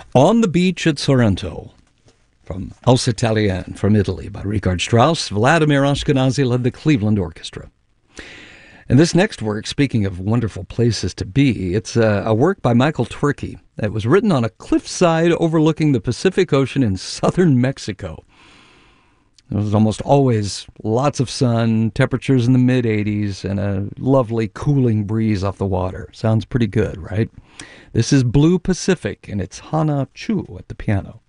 On the Beach at Sorrento, from Els Italienne from Italy by Richard Strauss. Vladimir Ashkenazy led the Cleveland Orchestra. And this next work, speaking of wonderful places to be, it's a work by Michael Twerke. It was written on a cliffside overlooking the Pacific Ocean in southern Mexico. There was almost always lots of sun, temperatures in the mid-80s, and a lovely cooling breeze off the water. Sounds pretty good, right? This is Blue Pacific, and it's Hana Chu at the piano.